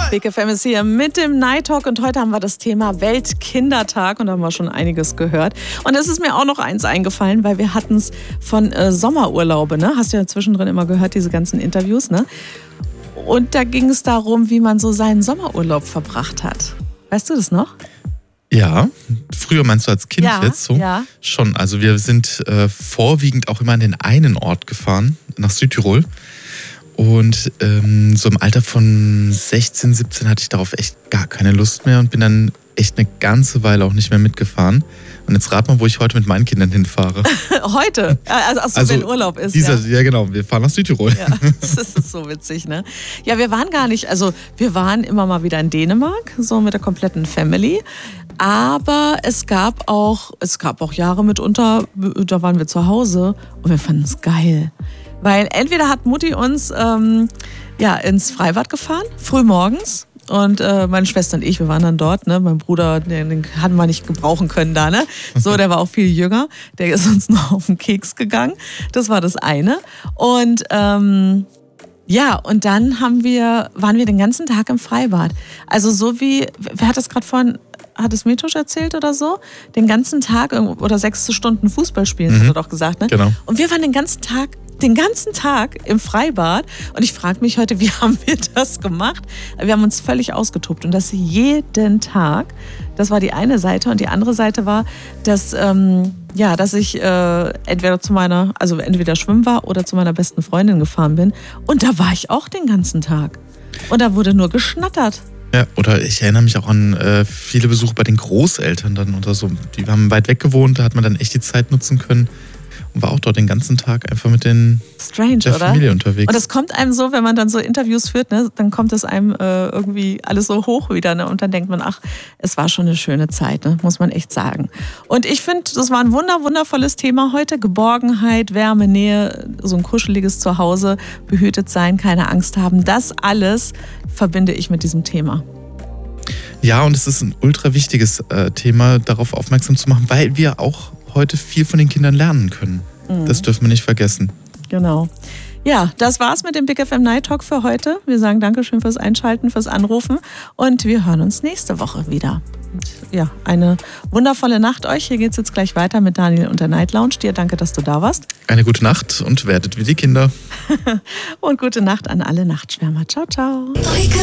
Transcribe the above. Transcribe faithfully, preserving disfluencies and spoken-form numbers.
Big F M ist hier mit dem Night Talk und heute haben wir das Thema Weltkindertag und da haben wir schon einiges gehört. Und es ist mir auch noch eins eingefallen, weil wir hatten es von äh, Sommerurlaube, ne? Hast du ja zwischendrin immer gehört, diese ganzen Interviews, ne? Und da ging es darum, wie man so seinen Sommerurlaub verbracht hat. Weißt du das noch? Ja, früher meinst du als Kind ja, jetzt so? Ja. Schon, also wir sind äh, vorwiegend auch immer an den einen Ort gefahren, nach Südtirol. Und ähm, so im Alter von sechzehn, siebzehn hatte ich darauf echt gar keine Lust mehr und bin dann echt eine ganze Weile auch nicht mehr mitgefahren. Und jetzt rat mal, wo ich heute mit meinen Kindern hinfahre. Heute? Also, achso, also wenn Urlaub ist. Dieser, ja. ja, genau. Wir fahren nach Südtirol. Ja, das ist so witzig, ne? Ja, wir waren gar nicht, also wir waren immer mal wieder in Dänemark, so mit der kompletten Family. Aber es gab auch, es gab auch Jahre mitunter, da waren wir zu Hause und wir fanden es geil. Weil entweder hat Mutti uns ähm, ja, ins Freibad gefahren, früh morgens. Und äh, meine Schwester und ich, wir waren dann dort, ne? Mein Bruder, den, den hatten wir nicht gebrauchen können da, ne? So, der war auch viel jünger. Der ist uns noch auf den Keks gegangen. Das war das eine. Und ähm, ja, und dann haben wir, waren wir den ganzen Tag im Freibad. Also so wie, wer hat das gerade vorhin, hat es Metosch erzählt oder so? Den ganzen Tag oder sechs Stunden Fußball spielen, mhm. hat er doch gesagt, ne? Genau. Und wir waren den ganzen Tag den ganzen Tag im Freibad und ich frage mich heute, wie haben wir das gemacht? Wir haben uns völlig ausgetobt und das jeden Tag. Das war die eine Seite und die andere Seite war, dass, ähm, ja, dass ich äh, entweder zu meiner, also entweder schwimmen war oder zu meiner besten Freundin gefahren bin und da war ich auch den ganzen Tag und da wurde nur geschnattert. Ja, oder ich erinnere mich auch an äh, viele Besuche bei den Großeltern dann oder so. Die haben weit weg gewohnt, da hat man dann echt die Zeit nutzen können. Und war auch dort den ganzen Tag einfach mit den Strange, der oder? Familie unterwegs. Und das kommt einem so, wenn man dann so Interviews führt, ne, dann kommt es einem äh, irgendwie alles so hoch wieder. Ne, und dann denkt man, ach, es war schon eine schöne Zeit, ne, muss man echt sagen. Und ich finde, das war ein wunder, wundervolles Thema heute. Geborgenheit, Wärme, Nähe, so ein kuscheliges Zuhause, behütet sein, keine Angst haben. Das alles verbinde ich mit diesem Thema. Ja, und es ist ein ultra wichtiges äh, Thema, darauf aufmerksam zu machen, weil wir auch heute viel von den Kindern lernen können. Mhm. Das dürfen wir nicht vergessen. Genau. Ja, das war's mit dem Big F M Night Talk für heute. Wir sagen Dankeschön fürs Einschalten, fürs Anrufen und wir hören uns nächste Woche wieder. Und ja, eine wundervolle Nacht euch. Hier geht's jetzt gleich weiter mit Daniel und der Night Lounge. Dir danke, dass du da warst. Eine gute Nacht und werdet wie die Kinder. Und gute Nacht an alle Nachtschwärmer. Ciao, ciao.